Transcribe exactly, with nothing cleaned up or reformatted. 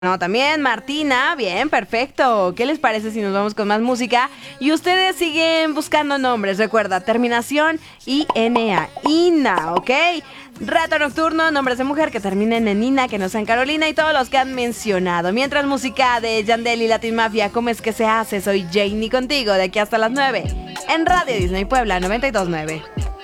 No, también Martina, bien, perfecto. ¿Qué les parece si nos vamos con más música? Y ustedes siguen buscando nombres, recuerda, terminación I N A, Ina, ¿ok? Rato Nocturno, nombres de mujer que terminen en Ina, que no sean Carolina y todos los que han mencionado. Mientras música de Yandel y Latin Mafia, ¿cómo es que se hace? Soy Janie contigo de aquí hasta las nueve en Radio Disney Puebla noventa y dos punto nueve.